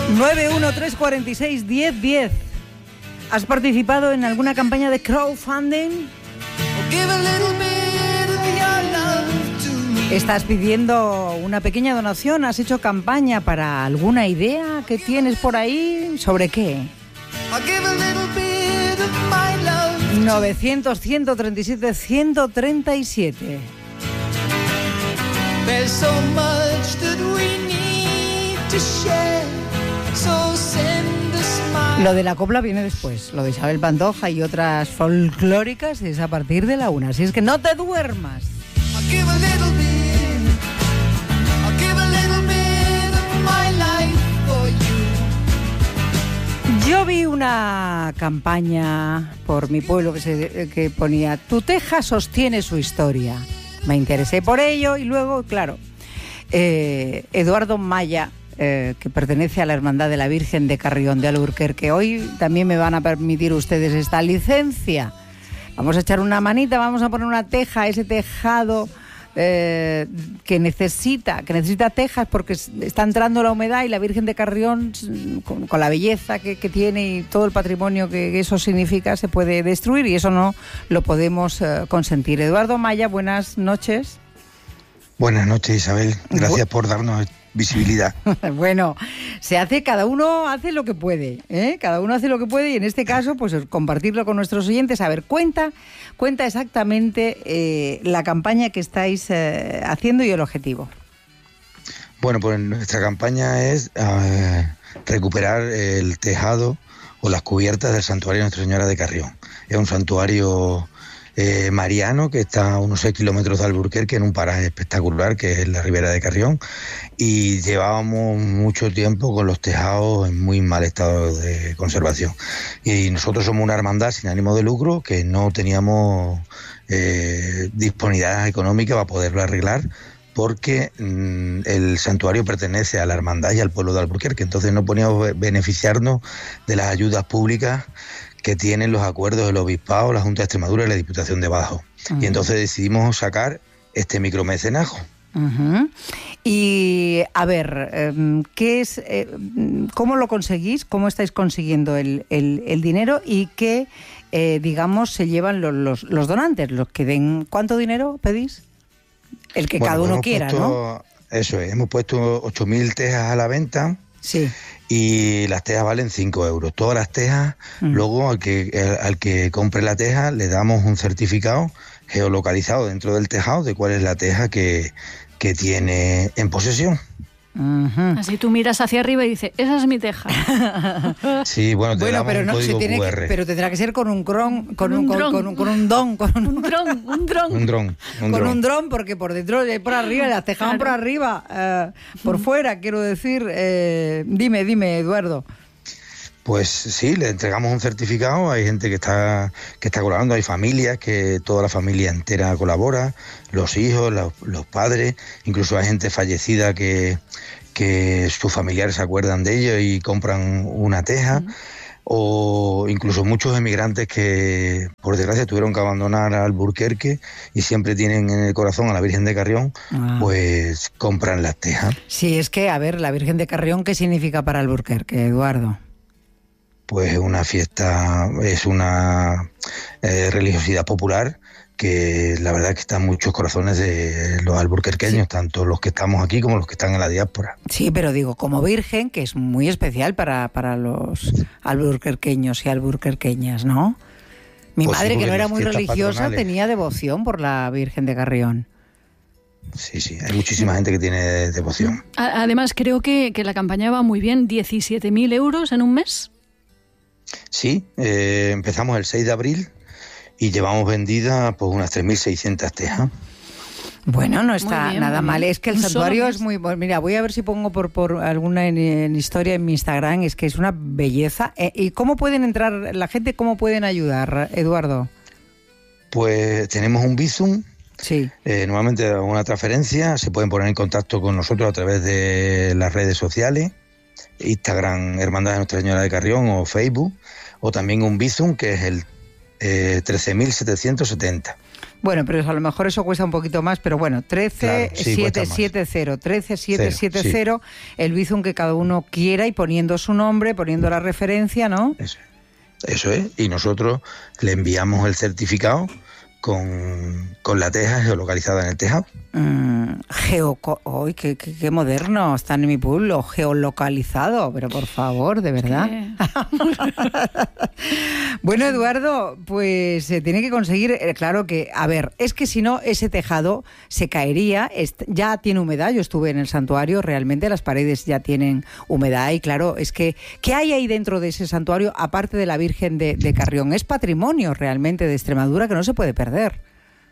913461010. ¿Has participado en alguna campaña de crowdfunding? ¿Estás pidiendo una pequeña donación? ¿Has hecho campaña para alguna idea que tienes por ahí? ¿Sobre qué? 900-137-137. There's so much that we need to share, so send a smile. Lo de la copla viene después. Lo de Isabel Pantoja y otras folclóricas es a partir de la 1. Así es que no te duermas. I'll give a little bit, I'll give a little bit of my life for you. Yo vi una campaña por mi pueblo que ponía "Tu teja sostiene su historia". Me interesé por ello y luego, claro, Eduardo Maya, que pertenece a la Hermandad de la Virgen de Carrión de Alburquerque, hoy también me van a permitir ustedes esta licencia. Vamos a echar una manita, vamos a poner una teja, ese tejado que necesita tejas porque está entrando la humedad y la Virgen de Carrión, con la belleza que tiene y todo el patrimonio que eso significa, se puede destruir y eso no lo podemos consentir. Eduardo Maya, buenas noches. Buenas noches, Isabel. Gracias por darnos visibilidad. Bueno, cada uno hace lo que puede, ¿eh? Cada uno hace lo que puede y en este caso, pues compartirlo con nuestros oyentes. A ver, cuenta exactamente la campaña que estáis haciendo y el objetivo. Bueno, pues nuestra campaña es recuperar el tejado o las cubiertas del santuario Nuestra Señora de Carrión. Es un santuario mariano que está a unos 6 kilómetros de Alburquerque, en un paraje espectacular que es la Ribera de Carrión, y llevábamos mucho tiempo con los tejados en muy mal estado de conservación, y nosotros somos una hermandad sin ánimo de lucro que no teníamos disponibilidad económica para poderlo arreglar, porque el santuario pertenece a la hermandad y al pueblo de Alburquerque, entonces no podíamos beneficiarnos de las ayudas públicas que tienen los acuerdos del Obispado, la Junta de Extremadura y la Diputación de Bajo. Y entonces decidimos sacar este micromecenazgo. Y a ver, ¿qué es, cómo lo conseguís? ¿Cómo estáis consiguiendo el dinero? ¿Y qué, digamos, se llevan los donantes? Los que den, ¿cuánto dinero pedís? El que cada uno quiera, ¿no? Eso es, hemos puesto 8.000 tejas a la venta. Sí. Y las tejas valen 5 euros. Todas las tejas, luego al que compre la teja le damos un certificado geolocalizado dentro del tejado de cuál es la teja que tiene en posesión. Así tú miras hacia arriba y dices, esa es mi teja. Sí, bueno, damos pero un no, código QR. Pero tendrá que ser con un dron, con un dron, porque por dentro, por arriba, las tejas van por arriba, por fuera, quiero decir. Dime, Eduardo. Pues sí, le entregamos un certificado, hay gente que está colaborando, hay familias que toda la familia entera colabora, los hijos, los padres, incluso hay gente fallecida que sus familiares se acuerdan de ellos y compran una teja, o incluso muchos emigrantes que por desgracia tuvieron que abandonar Alburquerque y siempre tienen en el corazón a la Virgen de Carrión, pues compran las tejas. Sí, es que, a ver, la Virgen de Carrión, ¿qué significa para Alburquerque, Eduardo? Pues una fiesta, es una religiosidad popular que la verdad que está en muchos corazones de los alburquerqueños, tanto los que estamos aquí como los que están en la diáspora. Sí, pero digo, como virgen, que es muy especial para los alburquerqueños y alburquerqueñas, ¿no? Mi pues madre, sí, que no era muy religiosa, patronales, tenía devoción por la Virgen de Carrión. Sí, hay muchísima gente que tiene devoción. Además, creo que la campaña va muy bien, 17.000 euros en un mes. Sí, empezamos el 6 de abril y llevamos vendidas pues unas 3.600 tejas. Bueno, no está bien, nada mal. Es que el santuario es muy... Mira, voy a ver si pongo por alguna en historia en mi Instagram. Es que es una belleza. ¿Y cómo pueden entrar la gente? ¿Cómo pueden ayudar, Eduardo? Pues tenemos un Bizum. Sí. Normalmente una transferencia. Se pueden poner en contacto con nosotros a través de las redes sociales. Instagram, Hermandad de Nuestra Señora de Carrión, o Facebook, o también un Bizum que es el 13.770. Bueno, pero a lo mejor eso cuesta un poquito más, pero bueno, 13770, 13770, el Bizum que cada uno quiera y poniendo su nombre, poniendo la referencia, ¿no? Eso es, y nosotros le enviamos el certificado con la teja geolocalizada en el tejado. ¡Ay, qué moderno! Está en mi pueblo, geolocalizado, pero por favor, de verdad. Bueno, Eduardo, pues se tiene que conseguir, claro que, a ver, es que si no, ese tejado se caería, ya tiene humedad, yo estuve en el santuario, realmente las paredes ya tienen humedad y claro, es que, ¿qué hay ahí dentro de ese santuario, aparte de la Virgen de Carrión? Es patrimonio realmente de Extremadura que no se puede perder.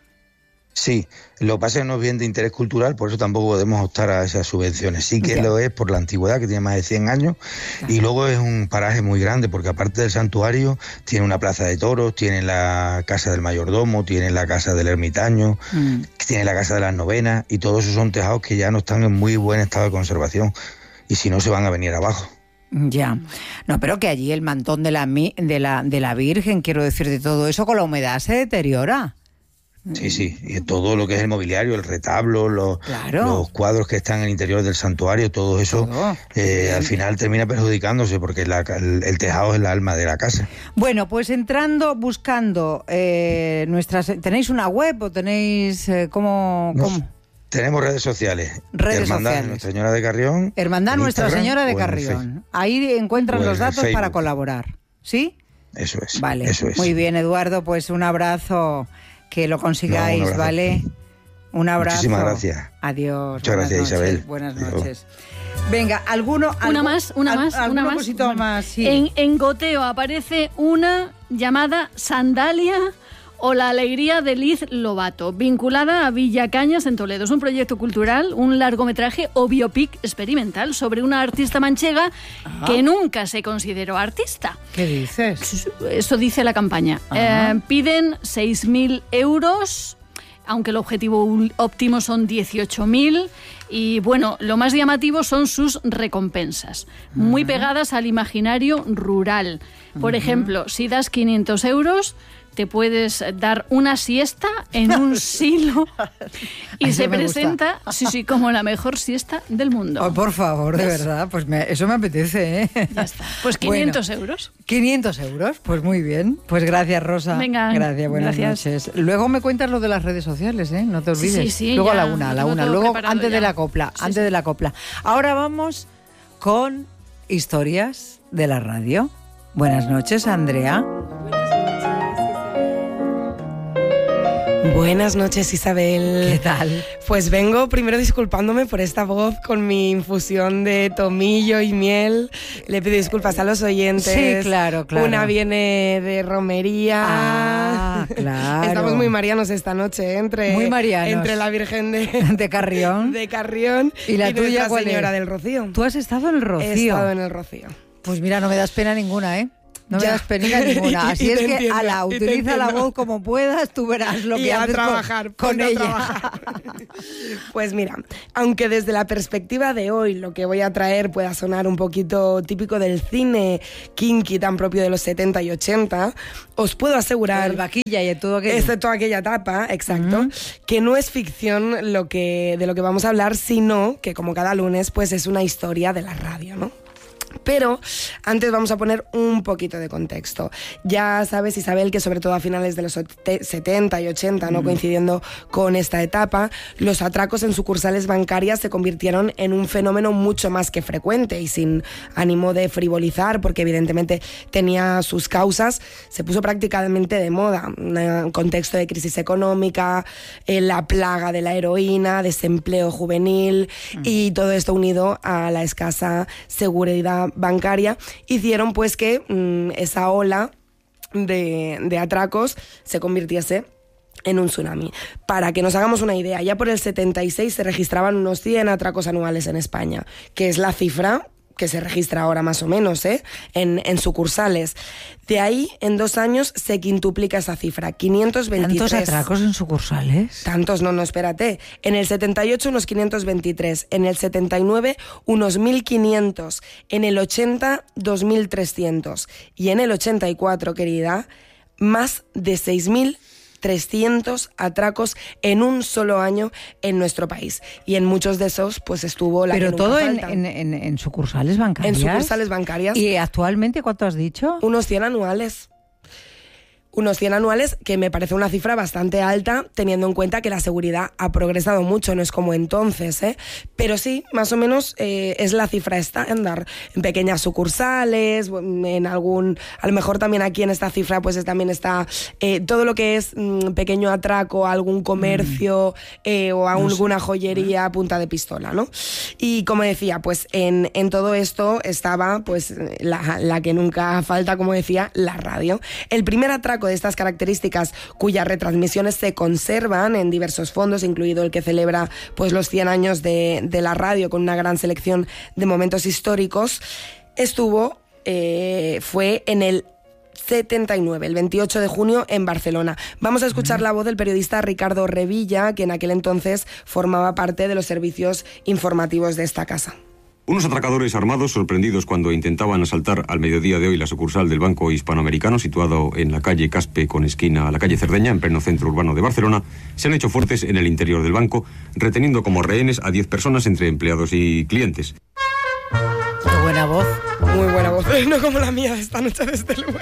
Sí, lo que pasa es que no es bien de interés cultural, por eso tampoco podemos optar a esas subvenciones. Sí que lo es por la antigüedad, que tiene más de 100 años, y luego es un paraje muy grande, porque aparte del santuario, tiene una plaza de toros, tiene la casa del mayordomo, tiene la casa del ermitaño, tiene la casa de las novenas, y todos esos son tejados que ya no están en muy buen estado de conservación, y si no se van a venir abajo. Ya, no, pero que allí el mantón de la Virgen, quiero decir, de todo eso, con la humedad se deteriora. Sí, y todo lo que es el mobiliario, el retablo, los cuadros que están en el interior del santuario, todo eso al final termina perjudicándose porque el tejado es el alma de la casa. Bueno, pues buscando ¿tenéis una web o tenéis cómo? Tenemos redes sociales. Hermandad Nuestra Señora de Carrión. Hermandad Nuestra Señora de Carrión. Ahí encuentran los datos para colaborar, ¿sí? Eso es. Vale, eso es. Muy bien, Eduardo, pues un abrazo. Que lo consigáis, ¿vale? Un abrazo. Muchísimas gracias. Adiós. Muchas gracias, Isabel. Buenas noches. Venga, una más. Sí. En Goteo aparece una llamada Sandalia o la alegría de Liz Lobato, vinculada a Villacañas en Toledo. Es un proyecto cultural, un largometraje o biopic experimental sobre una artista manchega que nunca se consideró artista. ¿Qué dices? Eso dice la campaña. Piden 6.000 euros, aunque el objetivo óptimo son 18.000. Y bueno, lo más llamativo son sus recompensas, muy pegadas al imaginario rural. Por ejemplo, si das 500 euros... te puedes dar una siesta en un silo y se presenta como la mejor siesta del mundo. Oh, por favor, de verdad, pues eso me apetece, ¿eh? Ya está. Pues 500 euros. 500 euros, pues muy bien. Pues gracias, Rosa. Venga, gracias, buenas noches. Luego me cuentas lo de las redes sociales, ¿eh? No te olvides. Sí, luego ya, a la una. Luego antes de la copla, de la copla. Ahora vamos con historias de la radio. Buenas noches, Andrea. Buenas noches, Isabel. ¿Qué tal? Pues vengo primero disculpándome por esta voz con mi infusión de tomillo y miel. Le pido disculpas a los oyentes. Sí, claro. Una viene de romería. Ah, claro. Estamos muy marianos esta noche, muy marianos. Entre la Virgen de Carrión. De Carrión y la tuya, Nuestra Señora del Rocío. ¿Tú has estado en el Rocío? He estado en el Rocío. Pues mira, no me das pena ninguna, ¿eh? No me das pena ninguna. Así es que, utiliza la voz como puedas, tú verás lo que haces con ella. Pues mira, aunque desde la perspectiva de hoy lo que voy a traer pueda sonar un poquito típico del cine kinky tan propio de los 70 y 80, os puedo asegurar... El vaquilla y todo aquello. Excepto aquella etapa, exacto, que no es ficción de lo que vamos a hablar, sino que como cada lunes, pues es una historia de la radio, ¿no? Pero antes vamos a poner un poquito de contexto. Ya sabes, Isabel, que sobre todo a finales de los 70 y 80, ¿no? Coincidiendo con esta etapa, los atracos en sucursales bancarias se convirtieron en un fenómeno mucho más que frecuente y sin ánimo de frivolizar, porque evidentemente tenía sus causas, se puso prácticamente de moda. Un contexto de crisis económica, la plaga de la heroína, desempleo juvenil y todo esto unido a la escasa seguridad bancaria, hicieron pues que esa ola de atracos se convirtiese en un tsunami. Para que nos hagamos una idea, ya por el 76 se registraban unos 100 atracos anuales en España, que es la cifra que se registra ahora más o menos, en sucursales. De ahí, en 2 años, se quintuplica esa cifra, 523. ¿Tantos atracos en sucursales? Tantos, no, espérate. En el 78, unos 523. En el 79, unos 1.500. En el 80, 2.300. Y en el 84, querida, más de 6.000 300 atracos en un solo año en nuestro país. Y en muchos de esos pues estuvo la Pero que nunca todo falta. en sucursales bancarias. En sucursales bancarias. ¿Y actualmente cuánto has dicho? Unos 100 anuales. Unos 100 anuales, que me parece una cifra bastante alta, teniendo en cuenta que la seguridad ha progresado mucho, no es como entonces, ¿eh? Pero sí, más o menos es la cifra estándar. En pequeñas sucursales, en algún... A lo mejor también aquí en esta cifra pues también está todo lo que es pequeño atraco a algún comercio o a alguna joyería a punta de pistola, ¿no? Y como decía, pues en todo esto estaba pues la que nunca falta, como decía, la radio. El primer atraco de estas características, cuyas retransmisiones se conservan en diversos fondos, incluido el que celebra pues los 100 años de la radio, con una gran selección de momentos históricos, fue en el 79, el 28 de junio en Barcelona. Vamos a escuchar la voz del periodista Ricardo Revilla, que en aquel entonces formaba parte de los servicios informativos de esta casa. Unos atracadores armados, sorprendidos cuando intentaban asaltar al mediodía de hoy la sucursal del Banco Hispanoamericano, situado en la calle Caspe con esquina a la calle Cerdeña, en pleno centro urbano de Barcelona, se han hecho fuertes en el interior del banco, reteniendo como rehenes a 10 personas entre empleados y clientes. Qué buena voz. Muy buena voz, no como la mía de esta noche, desde luego.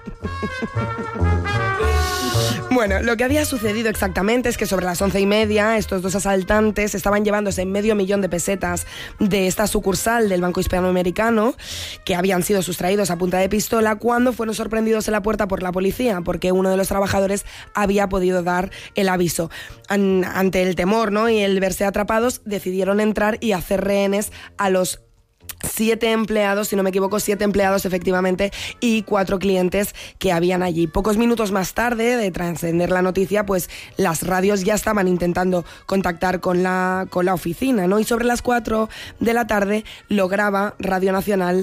Bueno, lo que había sucedido exactamente es que sobre las 11:30 estos dos asaltantes estaban llevándose $500,000 de pesetas de esta sucursal del Banco Hispanoamericano, que habían sido sustraídos a punta de pistola, cuando fueron sorprendidos en la puerta por la policía, porque uno de los trabajadores había podido dar el aviso. Ante el temor, ¿no?, y el verse atrapados, decidieron entrar y hacer rehenes a los 7 empleados, si no me equivoco, 7 empleados efectivamente, y 4 clientes que habían allí. Pocos minutos más tarde de trascender la noticia, pues las radios ya estaban intentando contactar con la oficina, ¿no? Y sobre las 4 de la tarde lograba Radio Nacional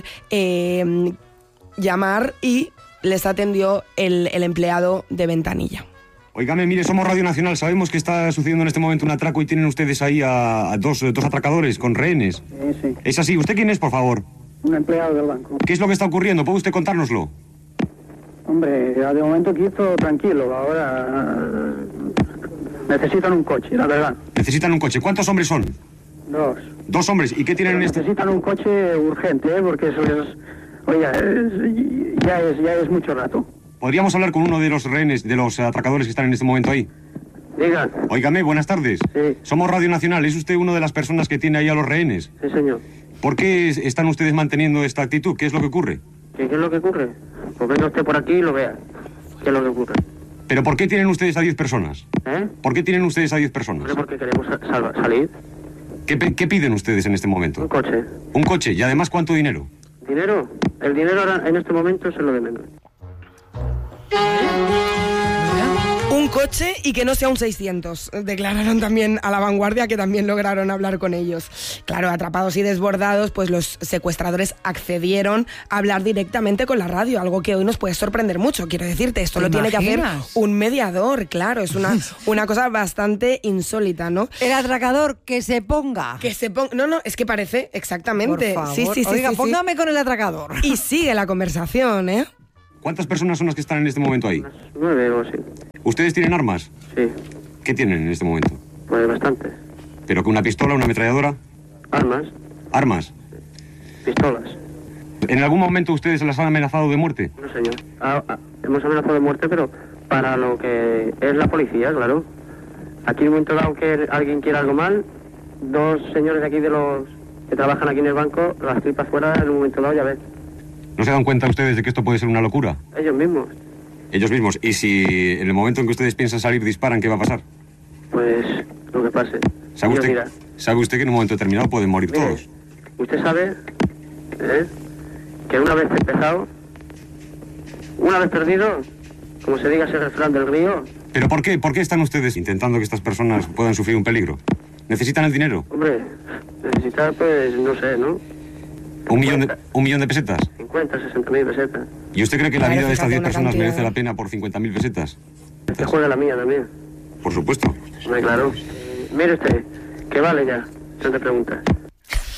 llamar y les atendió el empleado de ventanilla. Óigame, mire, somos Radio Nacional, sabemos que está sucediendo en este momento un atraco y tienen ustedes ahí a dos atracadores con rehenes. Sí. ¿Es así? ¿Usted quién es, por favor? Un empleado del banco. ¿Qué es lo que está ocurriendo? ¿Puede usted contárnoslo? Hombre, de momento aquí estoy tranquilo, ahora necesitan un coche, la verdad. Necesitan un coche. ¿Cuántos hombres son? 2. 2 hombres. ¿Y qué tienen en este...? Necesitan un coche urgente, porque eso es... Oiga, ya es mucho rato. ¿Podríamos hablar con uno de los rehenes, de los atracadores que están en este momento ahí? Diga. Óigame, buenas tardes. Sí. Somos Radio Nacional. ¿Es usted una de las personas que tiene ahí a los rehenes? Sí, señor. ¿Por qué están ustedes manteniendo esta actitud? ¿Qué es lo que ocurre? ¿Qué es lo que ocurre? Pues venga usted por aquí y lo vea. ¿Qué es lo que ocurre? ¿Pero por qué tienen ustedes a 10 personas? ¿Eh? ¿Por qué tienen ustedes a 10 personas? Porque queremos salir. ¿Qué piden ustedes en este momento? Un coche. Un coche. ¿Y además cuánto dinero? ¿Dinero? El dinero ahora, en este momento, es lo de menos. Un coche y que no sea un 600, declararon también a La Vanguardia, que también lograron hablar con ellos. Claro, atrapados y desbordados, pues los secuestradores accedieron a hablar directamente con la radio, algo que hoy nos puede sorprender mucho. Quiero decirte, esto lo tiene que hacer un mediador, claro, es una cosa bastante insólita, ¿no? El atracador, que se ponga. No, es que parece, exactamente. Por favor. Sí. Oiga, póngame con el atracador. Y sigue la conversación, ¿eh? ¿Cuántas personas son las que están en este momento ahí? 9 o sí. ¿Ustedes tienen armas? Sí. ¿Qué tienen en este momento? Pues bastante. ¿Pero que una pistola, una ametralladora? Armas. ¿Armas? Pistolas. ¿En algún momento ustedes las han amenazado de muerte? No, señor. Hemos amenazado de muerte, pero para lo que es la policía, claro. Aquí en un momento dado que alguien quiera algo mal, 2 señores de aquí de los que trabajan aquí en el banco, las tripas fuera en un momento dado, ya ves. ¿No se dan cuenta ustedes de que esto puede ser una locura? Ellos mismos. Ellos mismos. ¿Y si en el momento en que ustedes piensan salir disparan, qué va a pasar? Pues lo que pase. ¿Sabe usted que en un momento determinado pueden morir todos? Usted sabe que una vez empezado, una vez perdido, como se diga ese refrán del río... ¿Pero por qué? ¿Por qué están ustedes intentando que estas personas puedan sufrir un peligro? ¿Necesitan el dinero? Hombre, necesitar, pues, no sé, ¿no? ¿Un millón de pesetas? 50, 60.000 pesetas. ¿Y usted cree que la vida de estas 10 personas cantidad. merece la pena por 50.000 pesetas? Que juegue la mía también. Por supuesto. Hombre, claro. Mire usted, que vale ya, no te preguntas.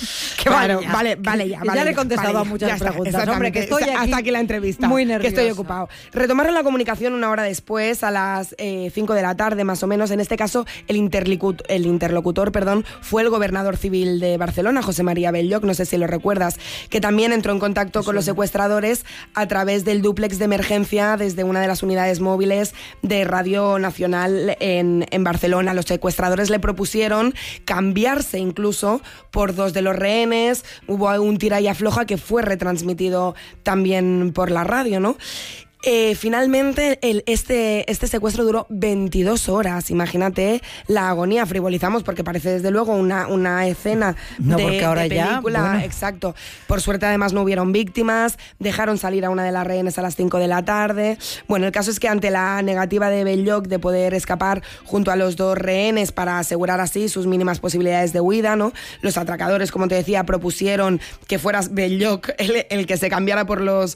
Claro, vale ya. Ya le he contestado a muchas preguntas. Hombre, que estoy aquí. Hasta aquí la entrevista. Muy nerviosa. Que estoy ocupado. Retomaron la comunicación una hora después, a las 5 de la tarde más o menos. En este caso, el interlocutor, fue el gobernador civil de Barcelona, José María Belloc, no sé si lo recuerdas, que también entró en contacto con los secuestradores a través del dúplex de emergencia desde una de las unidades móviles de Radio Nacional en Barcelona. Los secuestradores le propusieron cambiarse incluso por 2 de los rehenes. Hubo un tira y afloja que fue retransmitido también por la radio, ¿no? Finalmente este secuestro duró 22 horas. Imagínate la agonía. Frivolizamos porque parece desde luego una escena porque ahora de película. Ya, bueno. Exacto. Por suerte además no hubieron víctimas. Dejaron salir a una de las rehenes a las 5 de la tarde. Bueno, el caso es que ante la negativa de Belloc de poder escapar junto a los 2 rehenes para asegurar así sus mínimas posibilidades de huida, ¿no? Los atracadores, como te decía, propusieron que fueras Belloc el que se cambiara por los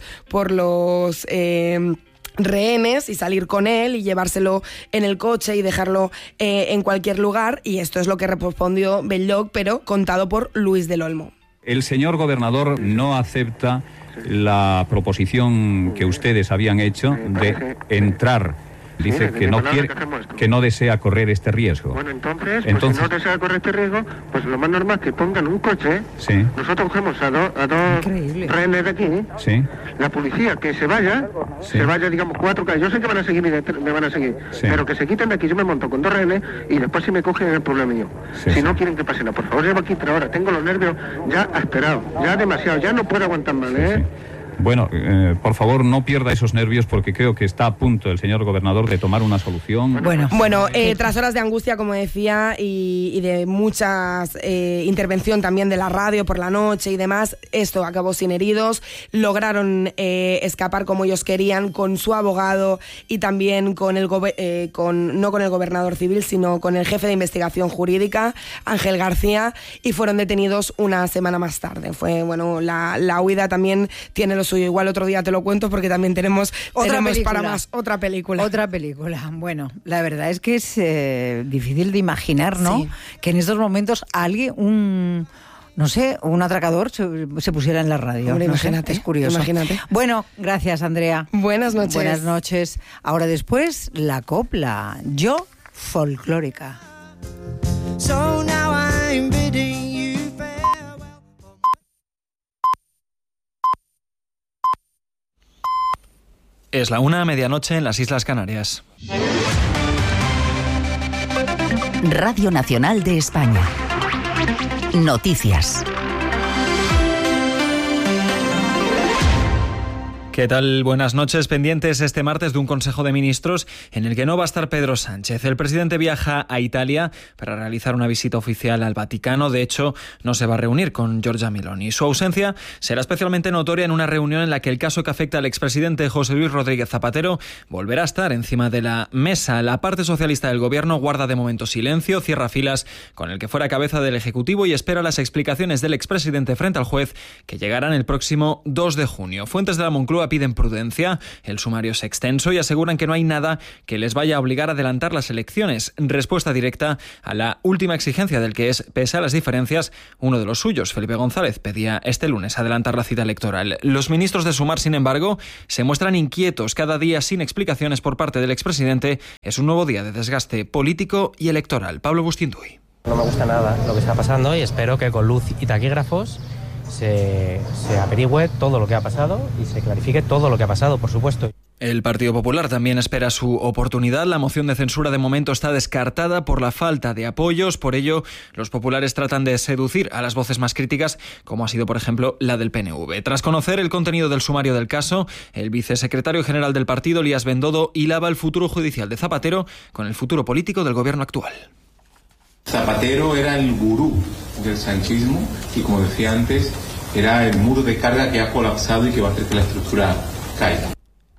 rehenes y salir con él y llevárselo en el coche y dejarlo en cualquier lugar, y esto es lo que respondió Belloc, pero contado por Luis del Olmo. El señor gobernador no acepta la proposición que ustedes habían hecho de entrar. Dice que no quiere, que no desea correr este riesgo. Bueno, entonces, si no desea correr este riesgo, pues lo más normal es que pongan un coche. Sí. Nosotros cogemos a dos rehenes de aquí. Sí. La policía que se vaya, digamos 4 calles. Yo sé que van a seguir, me van a seguir, pero que se quiten de aquí. Yo me monto con 2 rehenes y después si me cogen es el problema mío. Si no quieren que pase nada, por favor, llevo aquí 3 horas. Tengo los nervios ya esperados, ya demasiado, ya no puedo aguantar más, ¿eh? Bueno, por favor, no pierda esos nervios porque creo que está a punto el señor gobernador de tomar una solución. Bueno, tras horas de angustia, como decía, y de mucha intervención también de la radio por la noche y demás, esto acabó sin heridos. Lograron escapar como ellos querían con su abogado y también con no con el gobernador civil, sino con el jefe de investigación jurídica, Ángel García, y fueron detenidos una semana más tarde. La huida también tiene lo suyo. Igual otro día te lo cuento porque también tenemos para más otra película. Bueno, la verdad es que es difícil de imaginar, ¿no? Sí. Que en estos momentos alguien, un atracador se pusiera en la radio. Hombre, imagínate. Es curioso. Imagínate. Bueno, gracias, Andrea. Buenas noches. Buenas noches. Ahora después, la copla. Yo, folclórica. So now I'm bidding you farewell. Es la 1:00 en las Islas Canarias. Radio Nacional de España. Noticias. ¿Qué tal? Buenas noches. Pendientes este martes de un Consejo de Ministros en el que no va a estar Pedro Sánchez. El presidente viaja a Italia para realizar una visita oficial al Vaticano. De hecho, no se va a reunir con Giorgia Meloni. Su ausencia será especialmente notoria en una reunión en la que el caso que afecta al expresidente José Luis Rodríguez Zapatero volverá a estar encima de la mesa. La parte socialista del gobierno guarda de momento silencio, cierra filas con el que fuera cabeza del Ejecutivo y espera las explicaciones del expresidente frente al juez que llegarán el próximo 2 de junio. Fuentes de la Moncloa piden prudencia, el sumario es extenso y aseguran que no hay nada que les vaya a obligar a adelantar las elecciones. Respuesta directa a la última exigencia del que es, pese a las diferencias, uno de los suyos. Felipe González pedía este lunes adelantar la cita electoral. Los ministros de Sumar, sin embargo, se muestran inquietos. Cada día sin explicaciones por parte del expresidente es un nuevo día de desgaste político y electoral. Pablo Bustinduy. No me gusta nada lo que está pasando y espero que con luz y taquígrafos se averigüe todo lo que ha pasado y se clarifique todo lo que ha pasado, por supuesto. El Partido Popular también espera su oportunidad. La moción de censura de momento está descartada por la falta de apoyos. Por ello, los populares tratan de seducir a las voces más críticas, como ha sido, por ejemplo, la del PNV. Tras conocer el contenido del sumario del caso, el vicesecretario general del partido, Elías Bendodo, hilaba el futuro judicial de Zapatero con el futuro político del gobierno actual. Zapatero era el gurú del sanchismo y, como decía antes, era el muro de carga que ha colapsado y que va a hacer que la estructura caiga.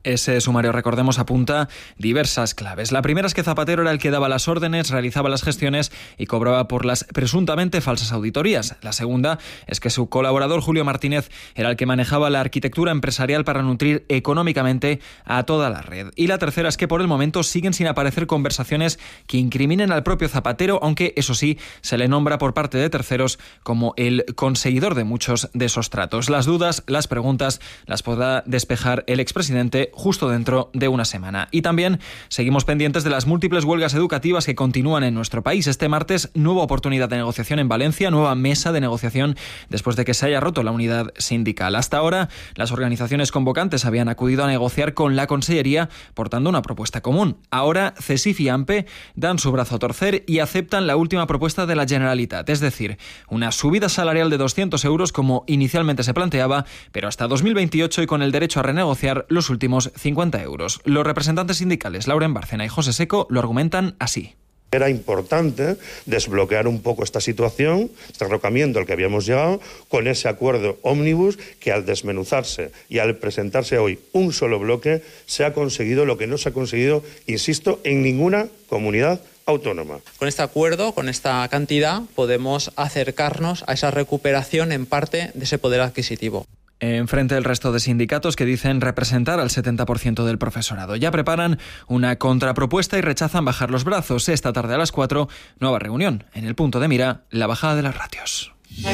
Ese sumario, recordemos, apunta diversas claves. La primera es que Zapatero era el que daba las órdenes, realizaba las gestiones y cobraba por las presuntamente falsas auditorías. La segunda es que su colaborador Julio Martínez era el que manejaba la arquitectura empresarial para nutrir económicamente a toda la red. Y la tercera es que por el momento siguen sin aparecer conversaciones que incriminen al propio Zapatero, aunque eso sí, se le nombra por parte de terceros como el conseguidor de muchos de esos tratos. Las dudas, las preguntas, las podrá despejar el expresidente justo dentro de una semana. Y también seguimos pendientes de las múltiples huelgas educativas que continúan en nuestro país. Este martes, nueva oportunidad de negociación en Valencia, nueva mesa de negociación después de que se haya roto la unidad sindical. Hasta ahora, las organizaciones convocantes habían acudido a negociar con la Consellería portando una propuesta común. Ahora, CESIF y AMPE dan su brazo a torcer y aceptan la última propuesta de la Generalitat, es decir, una subida salarial de 200 euros como inicialmente se planteaba, pero hasta 2028 y con el derecho a renegociar los últimos 50 euros. Los representantes sindicales Lauren Bárcena y José Seco lo argumentan así. Era importante desbloquear un poco esta situación, este derrocamiento al que habíamos llegado, con ese acuerdo ómnibus que al desmenuzarse y al presentarse hoy un solo bloque, se ha conseguido lo que no se ha conseguido, insisto, en ninguna comunidad autónoma. Con este acuerdo, con esta cantidad, podemos acercarnos a esa recuperación en parte de ese poder adquisitivo. Enfrente del resto de sindicatos que dicen representar al 70% del profesorado. Ya preparan una contrapropuesta y rechazan bajar los brazos. Esta tarde a las 4, nueva reunión. En el punto de mira, la bajada de las ratios.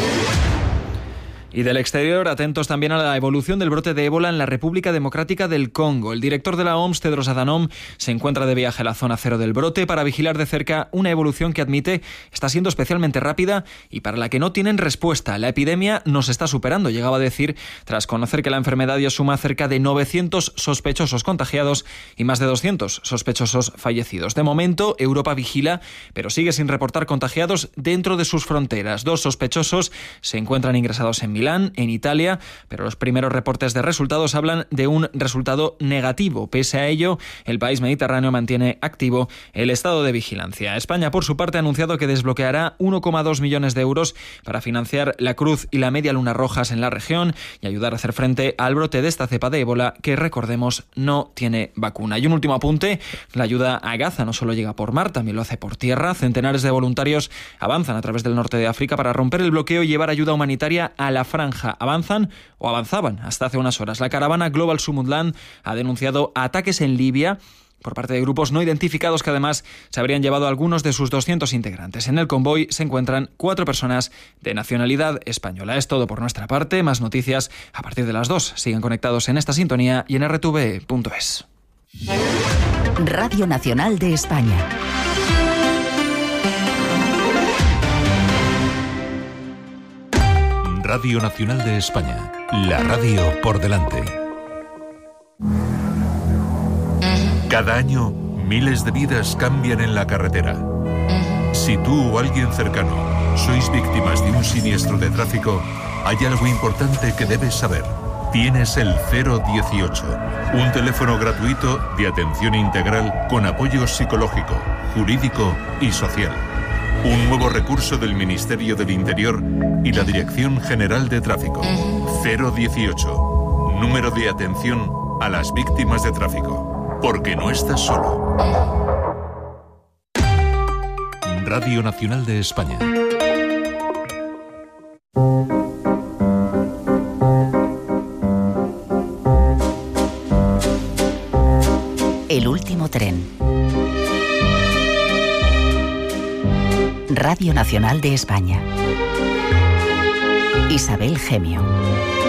Y del exterior, atentos también a la evolución del brote de ébola en la República Democrática del Congo. El director de la OMS, Tedros Adhanom, se encuentra de viaje a la zona cero del brote para vigilar de cerca una evolución que admite está siendo especialmente rápida y para la que no tienen respuesta. La epidemia nos está superando, llegaba a decir, tras conocer que la enfermedad ya suma cerca de 900 sospechosos contagiados y más de 200 sospechosos fallecidos. De momento, Europa vigila, pero sigue sin reportar contagiados dentro de sus fronteras. 2 sospechosos se encuentran ingresados en Milán, en Italia, pero los primeros reportes de resultados hablan de un resultado negativo. Pese a ello, el país mediterráneo mantiene activo el estado de vigilancia. España, por su parte, ha anunciado que desbloqueará 1,2 millones de euros para financiar la Cruz y la Media Luna Rojas en la región y ayudar a hacer frente al brote de esta cepa de ébola que, recordemos, no tiene vacuna. Y un último apunte, la ayuda a Gaza no solo llega por mar, también lo hace por tierra. Centenares de voluntarios avanzan a través del norte de África para romper el bloqueo y llevar ayuda humanitaria a la franja. Avanzan o avanzaban hasta hace unas horas. La caravana Global Sumudland ha denunciado ataques en Libia por parte de grupos no identificados que además se habrían llevado a algunos de sus 200 integrantes. En el convoy se encuentran 4 personas de nacionalidad española. Es todo por nuestra parte. Más noticias a partir de las 2. Sigan conectados en esta sintonía y en rtv.es. Radio Nacional de España. Radio Nacional de España, la radio por delante. Cada año, miles de vidas cambian en la carretera. Si tú o alguien cercano sois víctimas de un siniestro de tráfico, hay algo importante que debes saber. Tienes el 018, un teléfono gratuito de atención integral con apoyo psicológico, jurídico y social. Un nuevo recurso del Ministerio del Interior y la Dirección General de Tráfico. 018. Número de atención a las víctimas de tráfico. Porque no estás solo. Radio Nacional de España. El último tren. Radio Nacional de España. Isabel Gemio.